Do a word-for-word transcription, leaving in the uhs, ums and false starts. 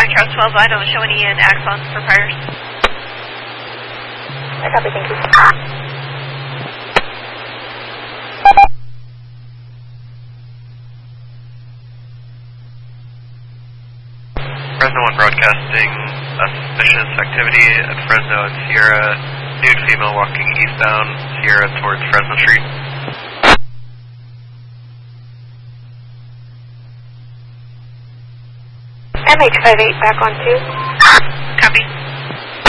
Albatross twelve, I don't show any in Axon for priors. I copy, thank you. Fresno one broadcasting a suspicious activity at Fresno and Sierra. Nude female walking eastbound Sierra towards Fresno Street. M H five eight back on two.